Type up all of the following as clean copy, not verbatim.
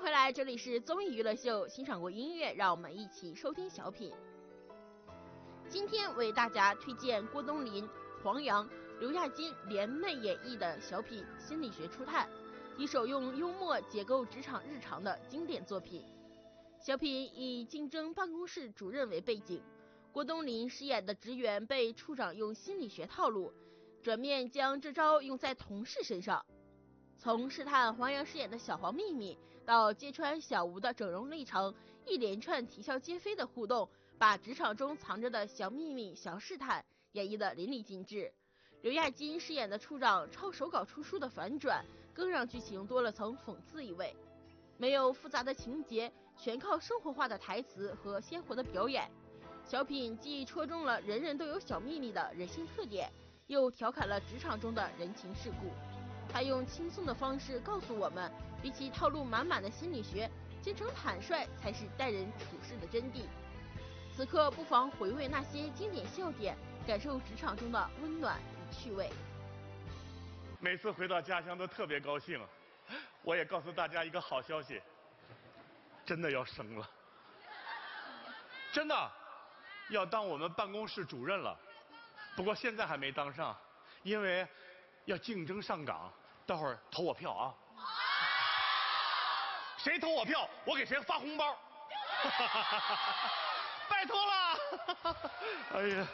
回来，这里是综艺娱乐秀，欣赏过音乐，让我们一起收听小品。今天为大家推荐郭冬临、黄洋、刘亚金联袂演绎的小品《心理学初探》，一首用幽默解构职场日常的经典作品。小品以竞争办公室主任为背景，郭冬临饰演的职员被处长用心理学套路，转面将这招用在同事身上。从试探黄洋饰演的小黄秘密，到揭穿小吴的整容历程，一连串啼笑皆非的互动，把职场中藏着的小秘密、小试探演绎得淋漓尽致。刘亚金饰演的处长抄手稿出书的反转，更让剧情多了层讽刺意味。没有复杂的情节，全靠生活化的台词和鲜活的表演。小品既戳中了人人都有小秘密的人性特点，又调侃了职场中的人情世故。他用轻松的方式告诉我们，比起套路满满的心理学，真诚坦率才是待人处事的真谛。此刻不妨回味那些经典笑点，感受职场中的温暖与趣味。 每次回到家乡都特别高兴，我也告诉大家一个好消息，真的要升了，真的要当我们办公室主任了。不过现在还没当上，因为要竞争上岗，待会儿投我票啊！谁投我票，我给谁发红包。拜托了！哎呀，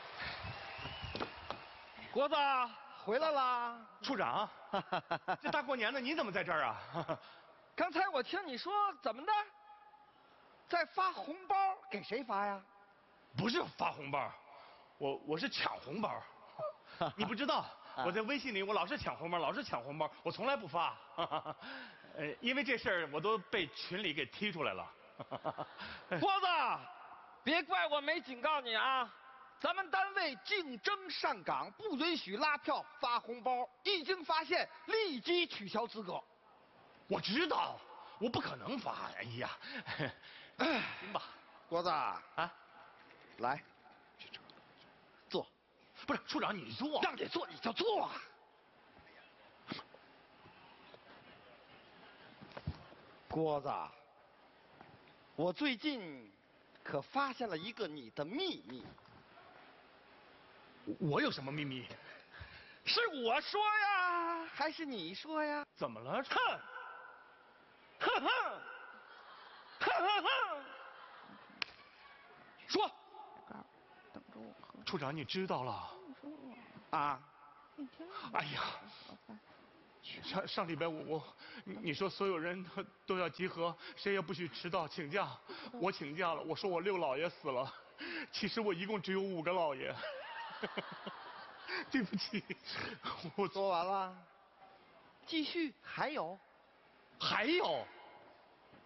国子回来啦！ 处长，这大过年的你怎么在这儿啊？ 刚才我听你说怎么的，在发红包，给谁发呀？ 不是发红包，我是抢红包。你不知道，我在微信里我老是抢红包，老是抢红包，我从来不发。因为这事儿我都被群里给踢出来了。 郭子，别怪我没警告你啊！咱们单位竞争上岗，不允许拉票发红包，一经发现立即取消资格。 我知道，我不可能发。哎呀，行吧， 郭子啊，来，坐。 不是处长，你坐。 让你坐你就坐啊。郭子，我最近可发现了一个你的秘密。 我有什么秘密？ 是我说呀，还是你说呀？ 怎么了？ 哼，哼哼，哼哼哼，说。 等着我喝。 处长，你知道了？ 啊？ 哎呀，上礼拜五你说所有人都要集合，谁也不许迟到，请假。我请假了，我说我6老爷死了，其实我一共只有5个老爷。对不起，我说完了。继续，还有？ 还有？